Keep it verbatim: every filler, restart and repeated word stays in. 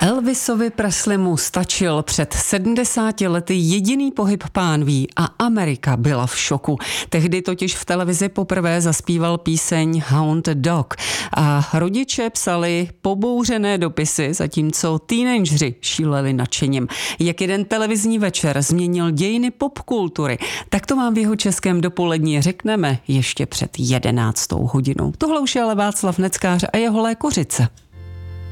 Elvisovi Presleymu stačil před sedmdesáti lety jediný pohyb pánví a Amerika byla v šoku. Tehdy totiž v televizi poprvé zaspíval píseň Hound Dog a rodiče psali pobouřené dopisy, zatímco teenageři šíleli nadšením. Jak jeden televizní večer změnil dějiny popkultury, tak to vám v jeho českém dopolední řekneme ještě před jedenáctou hodinou. Tohle už je ale Václav Neckář a jeho Lékořice.